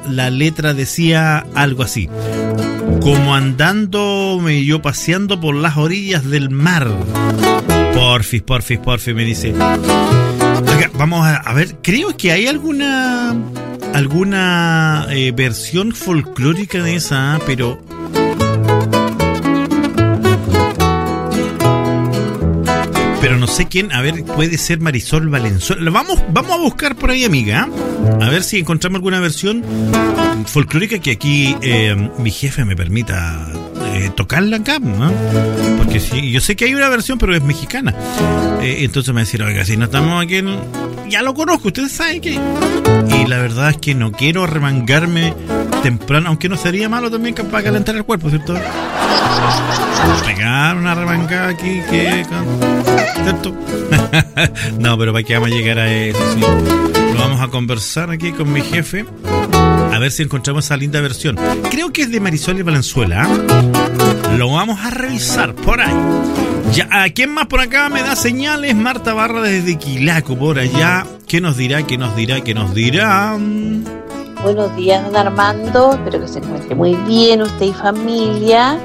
la letra decía algo así: como andando yo paseando por las orillas del mar. Porfis, me dice. Oiga, vamos a ver, creo que hay alguna versión folclórica de esa, pero no sé quién. A ver, puede ser Marisol Valenzuela. Vamos a buscar por ahí, amiga, a ver si encontramos alguna versión folclórica que aquí mi jefe me permita tocarla acá, ¿no? Porque sí, yo sé que hay una versión, pero es mexicana. Entonces me va a decir, oiga, si no estamos aquí ya lo conozco, ustedes saben que... Y la verdad es que no quiero arremangarme temprano, aunque no sería malo también para calentar el cuerpo, ¿cierto? Pegar una remangada aquí, ¿cierto? No, pero para que vamos a llegar a eso, sí. Lo vamos a conversar aquí con mi jefe, a ver si encontramos esa linda versión. Creo que es de Marisol Valenzuela, ¿eh? Lo vamos a revisar por ahí. Ya, ¿quién más por acá me da señales? Marta Barra desde Quilaco, por allá. ¿Qué nos dirá? Buenos días, don Armando. Espero que se encuentre muy bien usted y familia.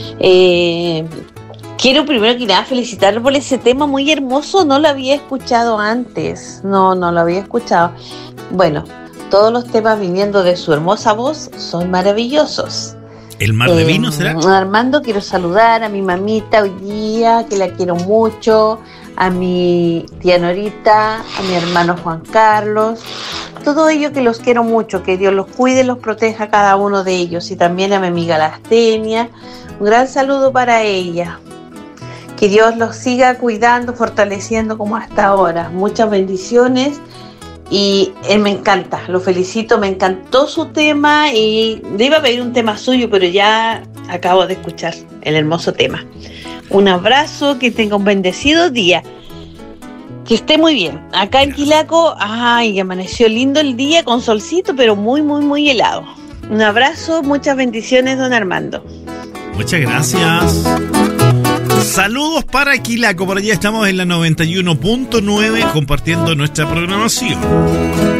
Quiero primero que nada felicitarlo por ese tema muy hermoso. No lo había escuchado antes. No lo había escuchado. Bueno, todos los temas viniendo de su hermosa voz son maravillosos. ¿El mar de vino será? Armando, quiero saludar a mi mamita hoy día, que la quiero mucho, a mi tía Norita, a mi hermano Juan Carlos, todo ello que los quiero mucho, que Dios los cuide y los proteja a cada uno de ellos, y también a mi amiga Lastenia, un gran saludo para ella. Que Dios los siga cuidando, fortaleciendo como hasta ahora. Muchas bendiciones. Y él me encanta, lo felicito, me encantó su tema y le iba a pedir un tema suyo, pero ya acabo de escuchar el hermoso tema. Un abrazo, que tenga un bendecido día, que esté muy bien. Acá en Quilaco, amaneció lindo el día con solcito, pero muy, muy, muy helado. Un abrazo, muchas bendiciones, don Armando. Muchas gracias. Saludos para Quilaco, por allá estamos en la 91.9 compartiendo nuestra programación.